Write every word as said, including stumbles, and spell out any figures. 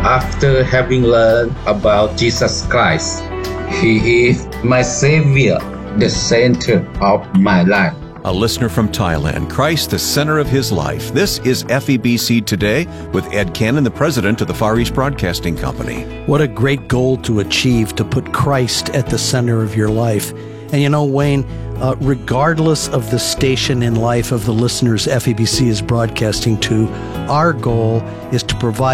after having learned about Jesus Christ. He is my Savior, the center of my life. A listener from Thailand, Christ the center of his life. This is F E B C Today with Ed Cannon, the president of the Far East Broadcasting Company. What a great goal to achieve, to put Christ at the center of your life. And you know, Wayne, uh, regardless of the station in life of the listeners F E B C is broadcasting to, our goal is to provide